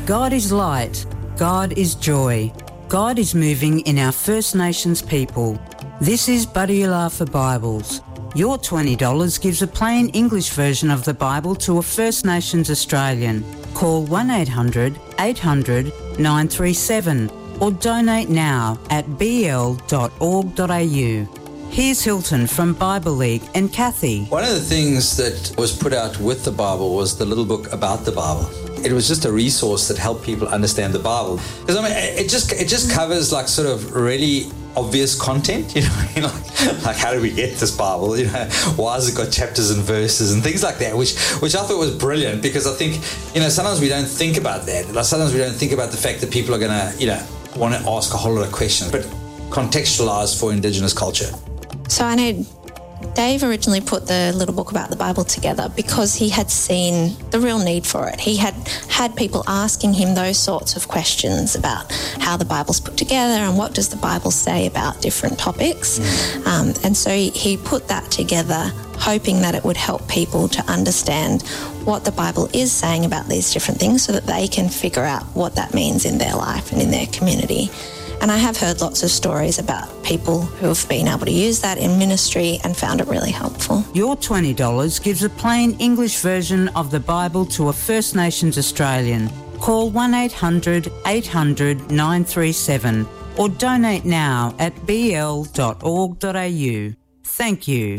God is light. God is joy. God is moving in our First Nations people. This is Buddy for Bibles. Your $20 gives a plain English version of the Bible to a First Nations Australian. Call 1-800-800-937 or donate now at bl.org.au. Here's Hilton from Bible League and Kathy. One of the things that was put out with the Bible was the little book about the Bible. It was just a resource that helped people understand the Bible. Because it just covers like sort of really obvious content, like how do we get this Bible? Why has it got chapters and verses and things like that, which I thought was brilliant, because I think, sometimes we don't think about that. Like sometimes we don't think about the fact that people are going to, want to ask a whole lot of questions, but contextualized for Indigenous culture. So I know Dave originally put the little book about the Bible together because he had seen the real need for it. He had people asking him those sorts of questions about how the Bible's put together and what does the Bible say about different topics. And so he put that together hoping that it would help people to understand what the Bible is saying about these different things so that they can figure out what that means in their life and in their community. And I have heard lots of stories about people who have been able to use that in ministry and found it really helpful. Your $20 gives a plain English version of the Bible to a First Nations Australian. Call 1-800-800-937 or donate now at bl.org.au. Thank you.